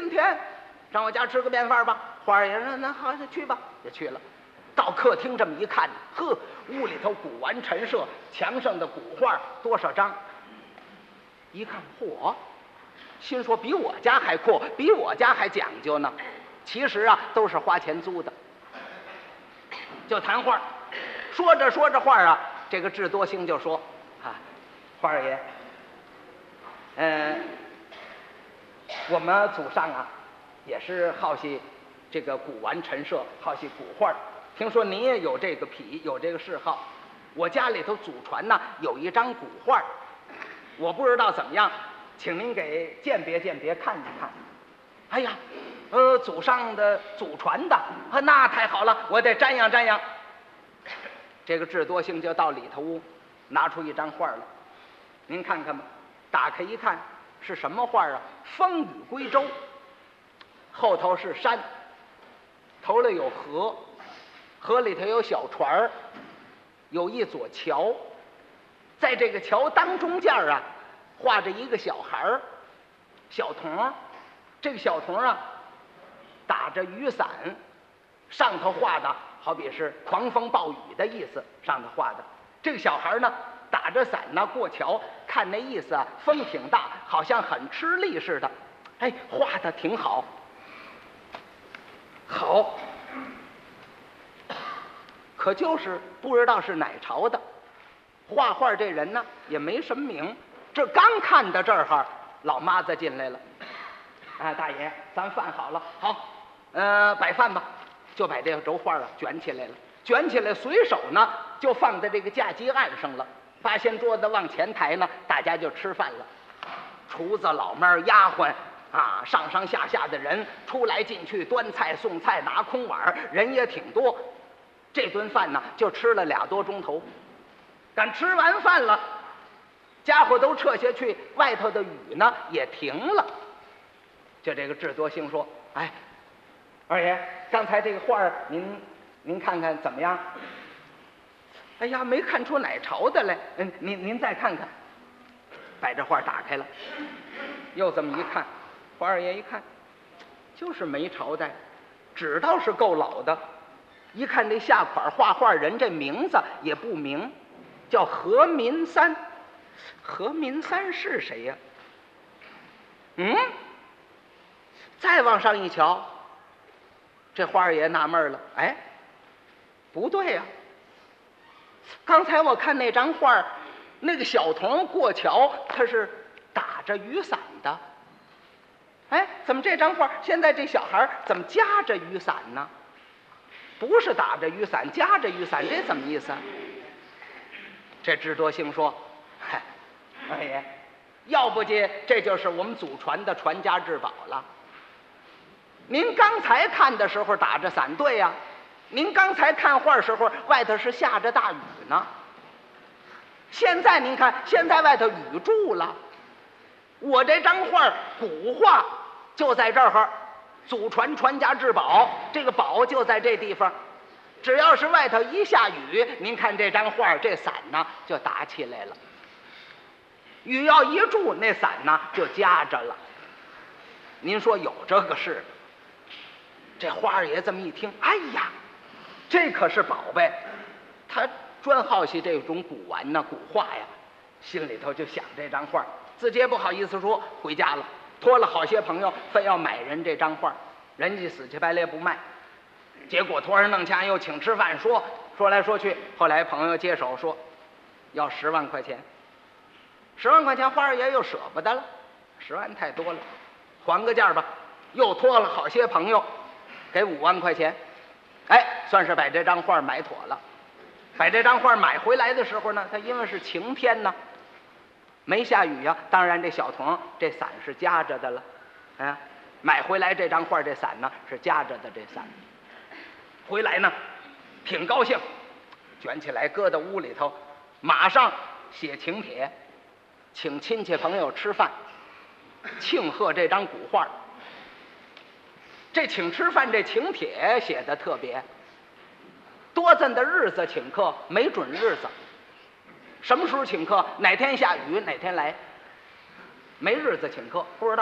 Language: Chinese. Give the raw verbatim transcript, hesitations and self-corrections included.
今天上我家吃个便饭吧。花儿爷说那好，那去吧，就去了。到客厅这么一看，呵，屋里头古玩陈设，墙上的古画多少张？一看，嚯！心说比我家还阔，比我家还讲究呢。其实啊，都是花钱租的。就谈话，说着说着话啊，这个智多星就说：“啊，花儿爷，嗯、呃，我们祖上啊，也是好些这个古玩陈设，好些古画。听说您也有这个癖，有这个嗜好。我家里头祖传呢有一张古画，我不知道怎么样，请您给鉴别鉴别，看一看。哎呀，呃，祖上的祖传的啊，那太好了，我得瞻仰瞻仰。这个智多星就到里头屋，拿出一张画来，您看看吧。打开一看，是什么画啊？风雨归舟，后头是山，头里有河，河里头有小船儿，有一座桥，在这个桥当中间啊，画着一个小孩儿，小童。这个小童啊，打着雨伞，上头画的好比是狂风暴雨的意思，上头画的。这个小孩呢，打着伞呢过桥，看那意思啊，风挺大，好像很吃力似的。哎，画的挺好，好，可就是不知道是哪朝的。画画这人呢，也没什么名。这刚看到这儿哈，老妈子进来了。啊，大爷，咱饭好了，好，呃，摆饭吧，就把这个轴画啊卷起来了，卷起来，随手呢就放在这个架基岸上了。八仙桌子往前抬呢，大家就吃饭了。厨子、老妹儿、丫鬟啊，上上下下的人出来进去，端菜送菜，拿空碗，人也挺多。这顿饭呢，就吃了俩多钟头。赶吃完饭了，家伙都撤下去，外头的雨呢也停了。就这个智多星说：“哎，二爷，刚才这个画儿，您您看看怎么样？”哎呀，没看出哪朝的来。嗯，您您再看看。把这画打开了，又这么一看，花二爷一看，就是没朝代，知道是够老的。一看这下款画画人这名字也不明，叫何民三。何民三是谁呀？嗯。再往上一瞧，这花二爷纳闷了，哎，不对呀、啊！刚才我看那张画，那个小童过桥，他是打着雨伞的。哎，怎么这张画现在这小孩怎么夹着雨伞呢？不是打着雨伞，夹着雨伞，这怎么意思啊？这智多星说：“嗨，二爷，要不介这就是我们祖传的传家之宝了。您刚才看的时候打着伞，对呀、啊，您刚才看画时候外头是下着大雨呢。现在您看，现在外头雨住了。我这张画古画就在这儿，祖传传家之宝，这个宝就在这地方。只要是外头一下雨，您看这张画这伞呢就打起来了。雨要一住，那伞呢就夹着了。您说有这个事？这花二爷这么一听，哎呀，这可是宝贝，他专好些这种古玩呢、古画呀，心里头就想这张画，自己也不好意思说，回家了，托了好些朋友，非要买人这张画，人家死乞白赖不卖，结果托人弄钱又请吃饭，说说来说去，后来朋友接手说要十万块钱，十万块钱花二爷又舍不得了，十万太多了，还个价吧，又托了好些朋友。给五万块钱，哎，算是把这张画买妥了。把这张画买回来的时候呢，他因为是晴天呢，没下雨呀、啊，当然这小童这伞是夹着的了。啊，买回来这张画，这伞呢是夹着的，这伞。回来呢，挺高兴，卷起来搁到屋里头，马上写请帖，请亲戚朋友吃饭，庆贺这张古画。这请吃饭这请帖写的特别，多咱的日子请客没准日子，什么时候请客，哪天下雨哪天来，没日子请客，不知道。